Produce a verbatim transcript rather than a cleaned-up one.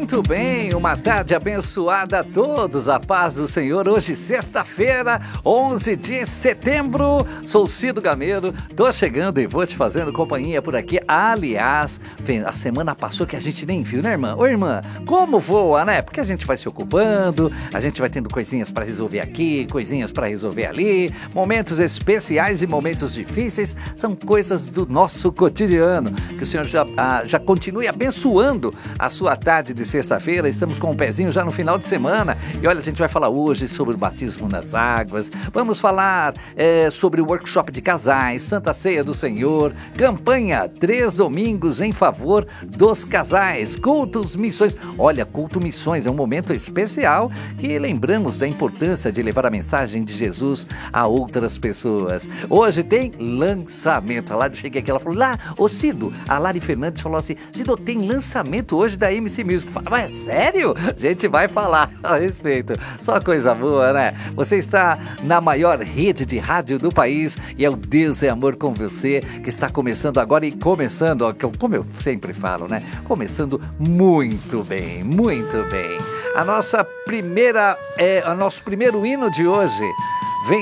Muito bem, uma tarde abençoada a todos, a paz do Senhor. Hoje, sexta-feira, onze de setembro, sou Cido Gameiro, tô chegando e vou te fazendo companhia por aqui. Aliás, a semana passou que a gente nem viu, né, irmã? Ô, irmã, como voa, né? Porque a gente vai se ocupando, a gente vai tendo coisinhas pra resolver aqui, coisinhas pra resolver ali, momentos especiais e momentos difíceis, são coisas do nosso cotidiano. Que o Senhor já, ah, já continue abençoando a sua tarde de sexta-feira. Estamos com um pezinho já no final de semana e olha, a gente vai falar hoje sobre o batismo nas águas, vamos falar é, sobre o workshop de casais, Santa Ceia do Senhor, campanha Três Domingos em favor dos casais, cultos, missões. Olha, culto missões é um momento especial que lembramos da importância de levar a mensagem de Jesus a outras pessoas. Hoje tem lançamento. A Lari, cheguei aqui, ela falou, lá, ô Cido, a Lari Fernandes falou assim, Cido, tem lançamento hoje da M C Music. Mas é sério? A gente vai falar a respeito. Só coisa boa, né? Você está na maior rede de rádio do país e é o Deus é Amor com você, que está começando agora e começando, ó, como eu sempre falo, né? Começando muito bem, muito bem. A nossa primeira, é, o nosso primeiro hino de hoje